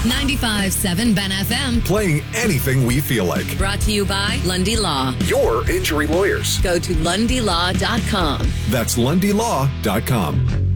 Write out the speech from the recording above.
95.7 Ben FM. Playing anything we feel like. Brought to you by Lundy Law. Your injury lawyers. Go to LundyLaw.com. That's LundyLaw.com.